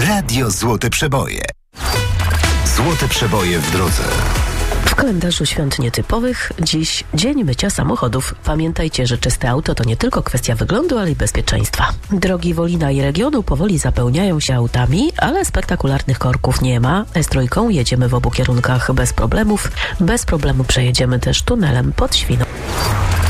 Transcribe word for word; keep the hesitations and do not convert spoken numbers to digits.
Radio Złote Przeboje. Złote Przeboje w drodze. W kalendarzu świąt nietypowych dziś Dzień Mycia Samochodów. Pamiętajcie, że czyste auto to nie tylko kwestia wyglądu, ale i bezpieczeństwa. Drogi Wolina i regionu powoli zapełniają się autami, ale spektakularnych korków nie ma. S trzy jedziemy w obu kierunkach bez problemów. Bez problemu przejedziemy też tunelem pod Świną.